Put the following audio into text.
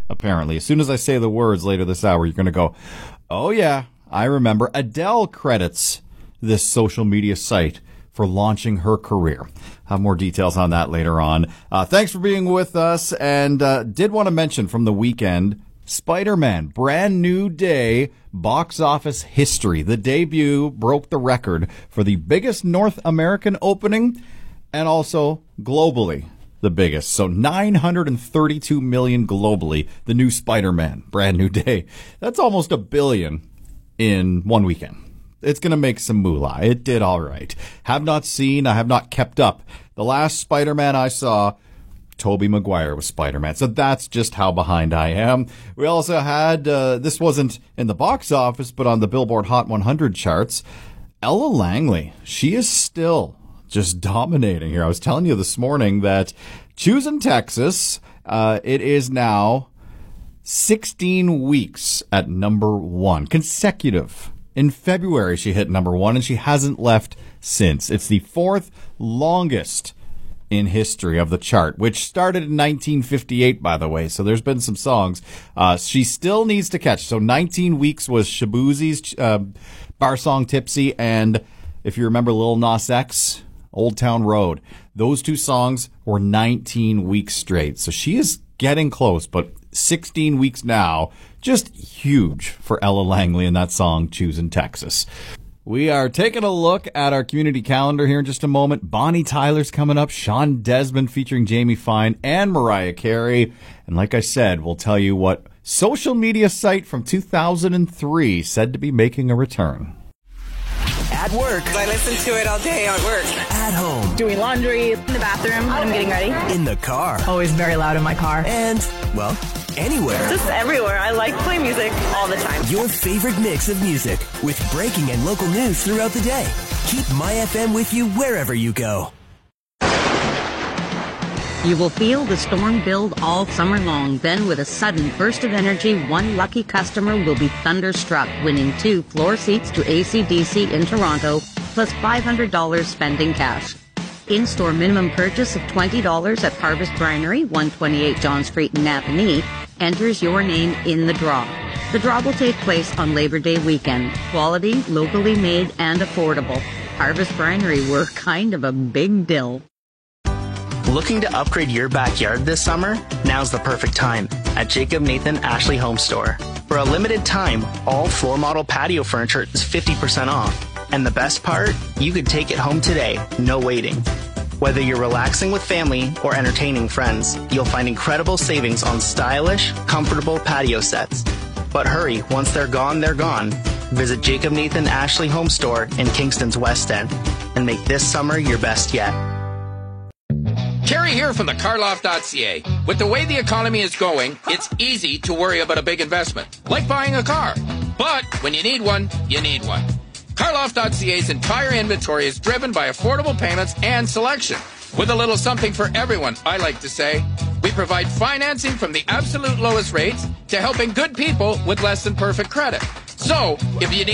apparently. As soon as I say the words later this hour, you're going to go, oh yeah, I remember. Adele credits this social media site for launching her career. Have more details on that later on. Thanks for being with us, and did want to mention from the weekend, Spider-Man, brand new day, box office history. The debut broke the record for the biggest North American opening and also globally the biggest. So 932 million globally, the new Spider-Man, brand new day. That's almost $1 billion in one weekend. It's going to make some moolah. It did all right. I have not kept up. The last Spider-Man I saw, Tobey Maguire was Spider-Man. So that's just how behind I am. We also had, this wasn't in the box office, but on the Billboard Hot 100 charts, Ella Langley. She is still just dominating here. I was telling you this morning that Choosing Texas, it is now 16 weeks at number one, consecutive. In February, she hit number one, and she hasn't left since. It's the fourth longest in history of the chart, which started in 1958, by the way. So there's been some songs. She still needs to catch. So 19 weeks was Shabuzi's bar song Tipsy, and if you remember Lil Nas X, Old Town Road. Those two songs were 19 weeks straight. So she is getting close, but 16 weeks now, just huge for Ella Langley in that song, Choosing Texas. We are taking a look at our community calendar here in just a moment. Bonnie Tyler's coming up, Sean Desmond featuring Jamie Fine and Mariah Carey. And like I said, we'll tell you what social media site from 2003 said to be making a return. At work. I listen to it all day at work. At home. Doing laundry, in the bathroom when I'm getting ready. In the car. Always very loud in my car. And, well, anywhere. Just everywhere. I like playing music all the time. Your favorite mix of music with breaking and local news throughout the day. Keep My FM with you wherever you go. You will feel the storm build all summer long. Then, with a sudden burst of energy, one lucky customer will be thunderstruck, winning 2 floor seats to AC/DC in Toronto, plus $500 spending cash. In-store minimum purchase of $20 at Harvest Brinery, 128 John Street in Napanee, enters your name in the draw. The draw will take place on Labor Day weekend. Quality, locally made, and affordable. Harvest Brinery were kind of a big deal. Looking to upgrade your backyard this summer? Now's the perfect time at Jacob Nathan Ashley Home Store. For a limited time, all floor model patio furniture is 50% off. And the best part? You could take it home today, no waiting. Whether you're relaxing with family or entertaining friends, you'll find incredible savings on stylish, comfortable patio sets. But hurry, once they're gone, they're gone. Visit Jacob Nathan Ashley Home Store in Kingston's West End and make this summer your best yet. Terry here from the Carloft.ca. With the way the economy is going, it's easy to worry about a big investment, like buying a car. But when you need one, you need one. Carloft.ca's entire inventory is driven by affordable payments and selection. With a little something for everyone, I like to say. We provide financing from the absolute lowest rates to helping good people with less than perfect credit. So, if you need